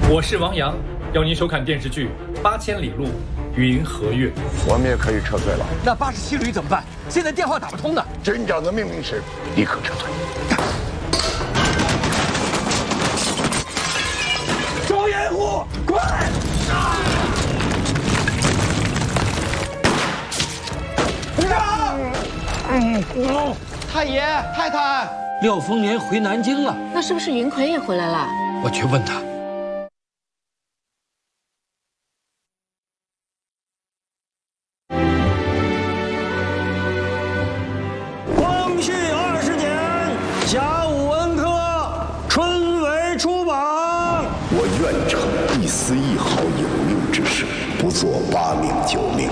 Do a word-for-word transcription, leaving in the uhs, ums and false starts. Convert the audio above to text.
我是王阳，邀您收看电视剧《八千里路云和月》。 我们也可以撤退了。 那八十七旅怎么办？现在电话打不通呢。 军长的命令是立刻撤退。 收掩护，快！部长， 嗯，嗯，太爷太太， 廖丰年回南京了。 那是不是云奎也回来了？ 我去问他。 光绪二十年甲午文科春闱出榜。 我愿逞一丝一毫有令之事，不做八命九命。